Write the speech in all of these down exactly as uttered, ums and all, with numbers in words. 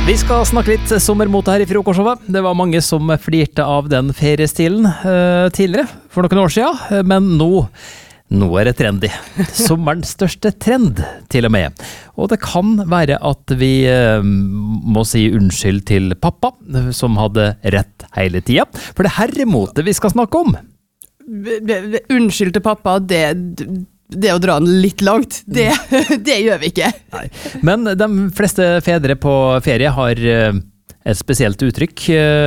Vi skal snakke litt sommermote her i Frokostshowet. Det var mange som flirte av den feriestilen uh, tidligere, for noen år siden, men nå, nå er det trendy. Sommerens største trend, til og med. Og det kan være at vi uh, må si unnskyld til pappa, som hadde rett hele tiden. For det herremote vi skal snakke om. Unnskyld til pappa, det... Det å dra den litt langt, det, det gjør vi ikke. Nei. Men de fleste fedre på ferie har et spesielt uttrykk.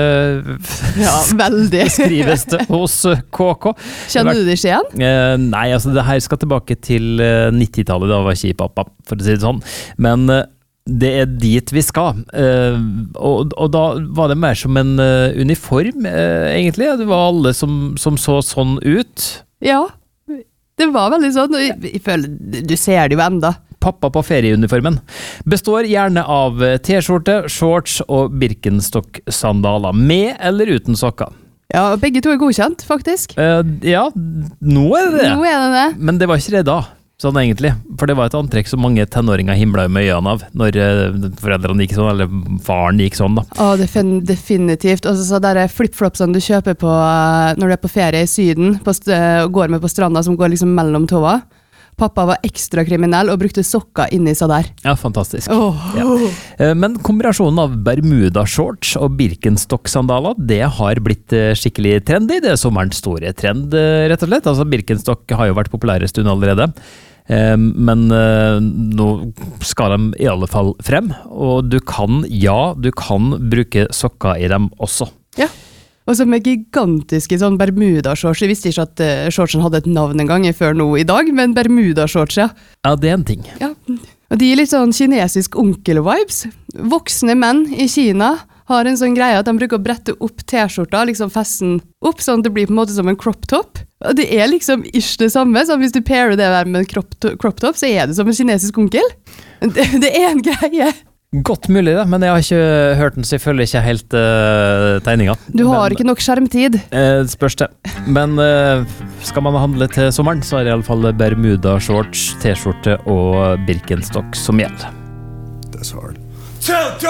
Ja, veldig. Skrives det hos K K. Kjenner du det ikke igjen? Nei, altså det her skal tilbake til nittitallet, da var ikke pappa, for å si det sånn. Men det er dit vi skal. Og, og da var det mer som en uniform, egentlig. Det var alle som, som så sånn ut. Ja. Det var veldig sånn, og jeg, jeg føler, du ser det jo enda. Pappa på ferieuniformen består gjerne av t-skjorte, shorts og Birkenstock-sandaler, med eller uten sokker. Ja, begge to er godkjent, faktisk. Uh, ja, nå er det det. Nå er det det. Men det var ikke det da, sånn egentlig. For det var et antrekk som mange tenåringer himlet med øynene av, når uh, foreldrene gikk sånn, eller faren gikk sånn da. Å, definitivt. Og så der flip-flopsene du kjøper på uh, når du er på ferie i syden, på og går med på stranda som går liksom mellom tåa. Pappa var ekstra kriminell og brukte sokker inni seg der. Ja, fantastisk. Oh. Ja. Men kombinasjonen av Bermuda-shorts og Birkenstock-sandaler, det har blitt skikkelig trendy. Det er sommerens store trend, rett og slett. Altså, Birkenstock har jo vært populære stund allerede. Men nå skal de i alle fall frem. Og du kan, ja, du kan bruke sokker i dem også. Ja. Og så med gigantiske sånn Bermuda-shorts. Jeg visste ikke at uh, shortsen hadde et navn en gang før nå i dag, men Bermuda-shorts, ja. Ja, det er en ting. Ja. Og de er litt sånn kinesisk onkel-vibes. Voksne menn i Kina har en sånn greie at de bruker å brette opp t-skjorta, liksom festen opp, sånn at det blir på en måte som en crop top. Og det er liksom ikke det samme, så hvis du pairer det der med en crop, to- crop top, så er det som en kinesisk onkel. Det, det er en greie. Godt mulig det, men jeg har ikke hørt den, så jeg følger ikke helt uh, tegninga. Du har men, ikke nok skjermtid. Uh, spørs det. Men uh, skal man handle til sommeren, så er det i alle fall Bermuda, shorts, t-skjorte og Birkenstock som gjelder. That's hard.